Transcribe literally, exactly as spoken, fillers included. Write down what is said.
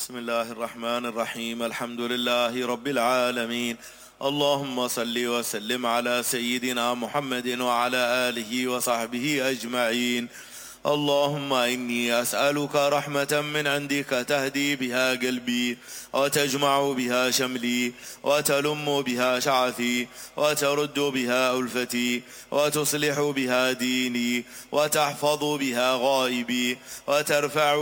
بسم الله الرحمن الرحيم. الحمد لله رب العالمين. اللهم صل وسلم على سيدنا محمد وعلى آله وصحبه أجمعين. اللهم إني أسألك رحمة من عندك تهدي بها قلبي، وتجمع بها شملي، وتلم بها شعثي، وترد بها ألفتي، وتصلح بها ديني، وتحفظ بها غائبي، وترفع